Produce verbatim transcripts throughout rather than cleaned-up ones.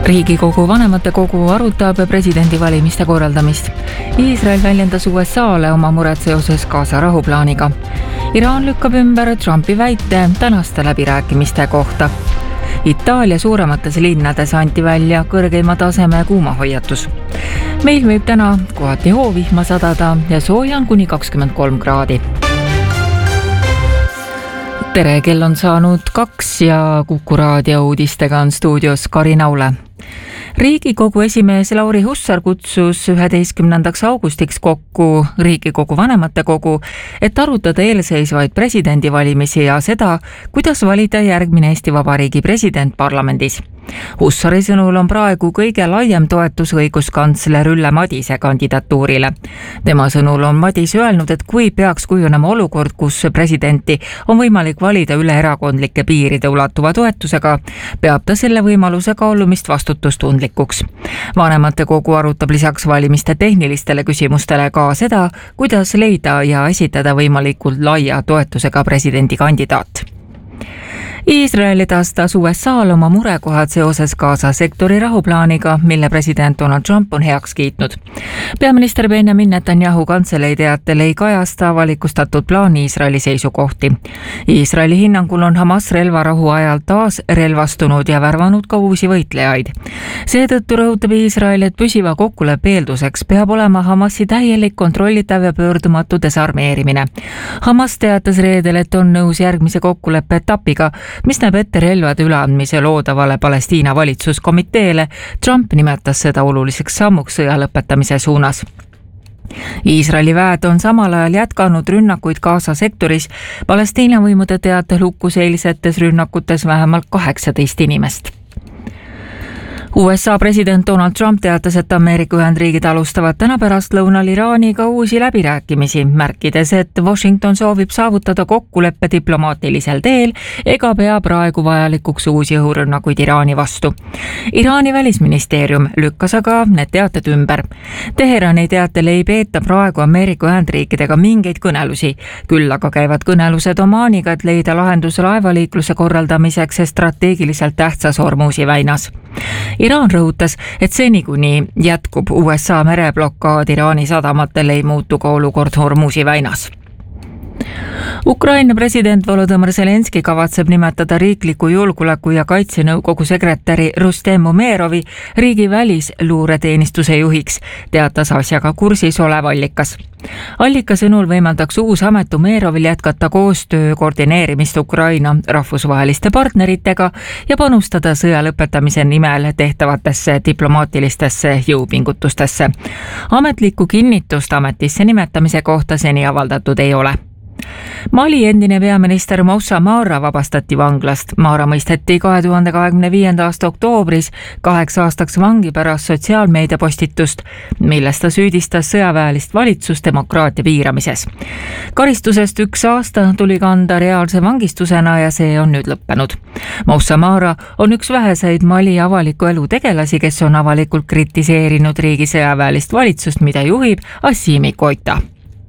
Riigikogu vanematekogu arutab presidendivalimiste korraldamist. Iisrael väljendas U S A-le oma muret seoses Gaza rahuplaaniga. Iraan lükkab ümber Trumpi väite tänaste läbirääkimiste kohta. Itaalia suuremates linnades anti välja kõrgeima taseme kuumahoiatus. Meil võib täna kohati hoovihma sadada ja sooja on kuni kakskümmend kolm kraadi. Tere, kell on saanud kaks ja Kuku raadio uudistega on stuudios Karin Aule. Riigikogu esimees Lauri Hussar kutsus üheteistkümnendaks augustiks kokku Riigikogu vanematekogu, et arutada eelseisvaid presidendivalimisi ja seda, kuidas valida järgmine Eesti Vabariigi president parlamendis. Hussari sõnul on praegu kõige laiem toetus õiguskantsler Ülle Madise kandidatuurile. Tema sõnul on Madis öelnud, et kui peaks kujunema olukord, kus presidenti on võimalik valida üle erakondlike piiride ulatuva toetusega, peab ta selle võimaluse kaalumist vastutustundlikuks. Vanematekogu arutab lisaks valimiste tehnilistele küsimustele ka seda, kuidas leida ja esitada võimalikult laia toetusega presidendikandidaat. Iisrael edastas U S A-l oma murekohad seoses Gaza sektori rahuplaaniga, mille president Donald Trump on heaks kiitnud. Peaminister Benjamin Netanyahu kantselei teatel ei kajasta avalikustatud plaani Iisraeli seisukohti. Iisraeli hinnangul on Hamas relvarahu ajal taas relvastunud ja värvanud ka uusi võitlejaid. Seetõttu rõhutab Iisrael, et püsiva kokkuleppe eelduseks peab olema Hamasi täielik kontrollitav ja pöördumatu desarmeerimine. Hamas teatas reedel, et on nõus järgmise kokkuleppe etapiga, mis näeb ette relvade üleandmise loodavale Palestiina valitsuskomiteele. Trump nimetas seda oluliseks sammuks sõja lõpetamise suunas. Iisraeli väed on samal ajal jätkanud rünnakuid Gaza sektoris. Palestiina võimude teatel hukkus eilsetes rünnakutes vähemalt kaheksateist inimest. U S A president Donald Trump teatas, et Ameerika Ühendriigid alustavad täna pärastlõunal Iraaniga uusi läbirääkimisi, märkides, et Washington soovib saavutada kokkuleppe diplomaatilisel teel ega pea praegu vajalikuks uusi õhurünnakuid Iraani vastu. Iraani välisministeerium lükkas aga need teated ümber. Teherani teatel ei peeta praegu Ameerika Ühendriikidega mingeid kõnelusi, küll aga käivad kõnelused Omaaniga, et leida lahendus laevaliikluse korraldamiseks ja strateegiliselt tähtsas Hormuzi väinas. Iraan rõhutas, et seni kuni jätkub U S A mereblokaad Iraani sadamatel ei muutu ka olukord Hormuzi väinas. Ukraina president Volodõmõr Zelenski kavatseb nimetada riikliku julgeoleku ja kaitsenõukogu sekretäri Rustem Umerovi riigi välisluureteenistuse juhiks, teatas asjaga kursis olev allikas. Allika sõnul võimaldaks uus amet Umerovil jätkata koostöö koordineerimist Ukraina rahvusvaheliste partneritega ja panustada sõja lõpetamise nimel tehtavatesse diplomaatilistesse jõupingutustesse. Ametlikku kinnitust ametisse nimetamise kohta seni avaldatud ei ole. Mali endine peaminister Moussa Mara vabastati vanglast. Mara mõisteti kahe tuhande kahekümne viienda aasta oktoobris kaheks aastaks vangi pärast sotsiaalmeedia postitust, milles ta süüdistas sõjaväelist valitsust demokraatia piiramises. Karistusest üks aasta tuli kanda reaalse vangistusena ja see on nüüd lõppenud. Moussa Mara on üks väheseid Mali avaliku elu tegelasi, kes on avalikult kritiseerinud riigi sõjaväelist valitsust, mida juhib Assimi Goita.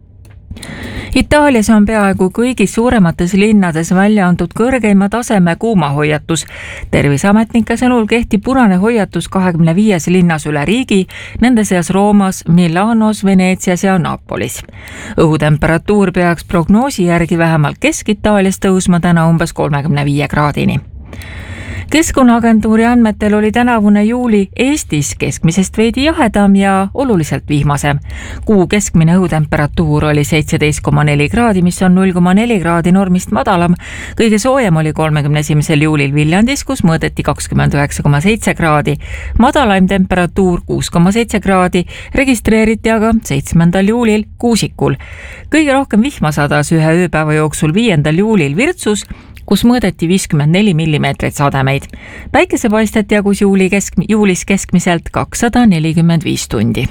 Itaalias on peaaegu kõigis suuremates linnades välja antud kõrgeima taseme kuumahoiatus. Terviseametnike sõnul kehtib punane hoiatus kahekümne viies linnas üle riigi, nende seas Roomas, Milanos, Veneetsias ja Napolis. Õhutemperatuur peaks prognoosi järgi vähemalt Kesk-Itaalias tõusma täna umbes kolmekümne viie kraadini. Keskkonnaagentuuri andmetel oli tänavune juuli Eestis keskmisest veidi jahedam ja oluliselt vihmasem. Kuu keskmine õhutemperatuur oli seitseteist koma neli kraadi, mis on null koma neli kraadi normist madalam. Kõige soojem oli kolmekümne esimesel juulil Viljandis, kus mõõdeti kakskümmend üheksa koma seitse kraadi. Madalaim temperatuur kuus koma seitse kraadi registreeriti aga seitsmendal juulil Kuusikul. Kõige rohkem vihma sadas ühe ööpäeva jooksul viiendal juulil Virtsus, kus mõõdeti viiskümmend neli millimeetrit sademeid. Päikesepaistet jagus juuli kesk, juulis keskmiselt kakssada nelikümmend viis tundi.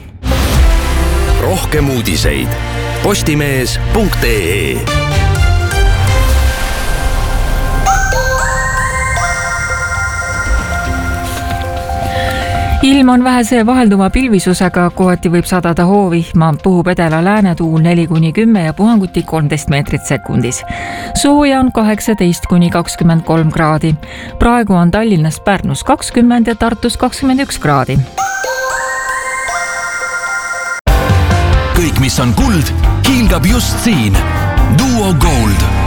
Rohkem uudiseid postimees punkt ee. ilm on vähese vahelduva pilvisusega, kohati võib sadada hoovihma, puhub edela läänetuul neli kuni kümme ja puhanguti kolmteist meetrit sekundis. Sooja on kaheksateist kuni kakskümmend kolm kraadi. Praegu on Tallinnas, Pärnus kakskümmend ja Tartus kakskümmend üks kraadi. Kõik, mis on kuld, kiilgab just siin. Duo Gold.